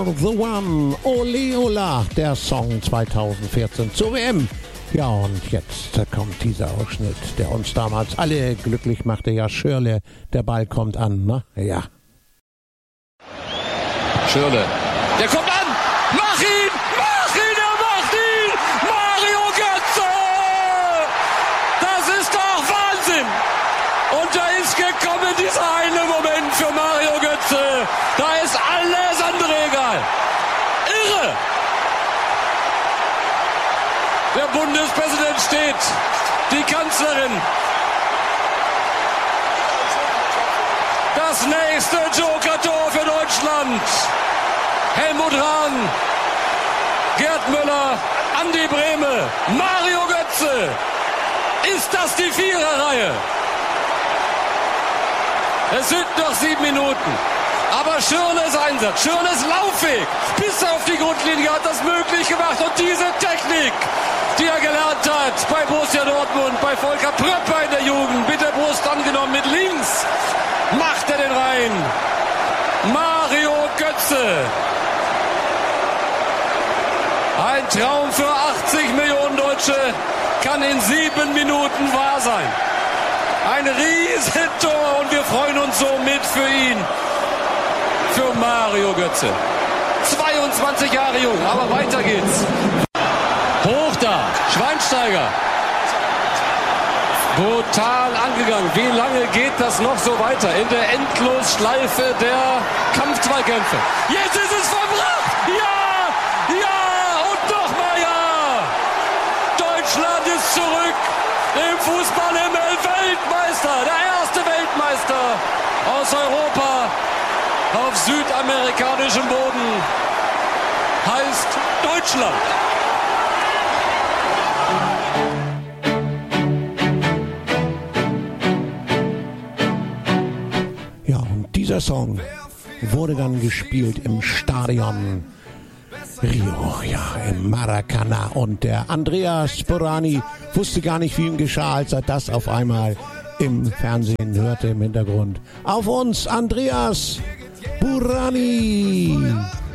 the One, Ole Ola, der Song 2014 zur WM. Ja, und jetzt kommt dieser Ausschnitt, der uns damals alle glücklich machte. Ja, Schirle, der Ball kommt an, ne? Ja. Schirle, der kommt an! Mach ihn! Mach ihn! Er macht ihn! Mario Götze! Das ist doch Wahnsinn! Und da ist gekommen dieser eine Moment für Mario Götze. Da ist alles andere egal. Irre! Der Bundespräsident steht, die Kanzlerin. Das nächste Joker-Tor für Deutschland. Helmut Rahn, Gerd Müller, Andi Brehme, Mario Götze. Ist das die Viererreihe? Es sind noch 7 Minuten. Aber Schirles Einsatz, Schirles Laufweg bis auf die Grundlinie hat das möglich gemacht. Und diese Technik, die er gelernt hat bei Borussia Dortmund, bei Volker Pröpper in der Jugend, mit der Brust angenommen, mit links, macht er den rein. Mario Götze. Ein Traum für 80 Millionen Deutsche kann in 7 Minuten wahr sein. Ein Riesentor und wir freuen uns so mit für ihn. Für Mario Götze. 22 Jahre jung, aber weiter geht's. Hoch da, Schweinsteiger. Brutal angegangen. Wie lange geht das noch so weiter? In der Endlosschleife der Kampfzweikämpfe. Jetzt ist es vollbracht! Ja! Ja! Und nochmal ja! Deutschland ist zurück im Fußball im Weltmeister. Der erste Weltmeister aus Europa auf südamerikanischem Boden heißt Deutschland. Ja, und dieser Song wurde dann gespielt im Stadion Rio, ja, im Maracanã. Und der Andreas Burani wusste gar nicht, wie ihm geschah, als er das auf einmal im Fernsehen hörte im Hintergrund. Auf uns, Andreas Burani!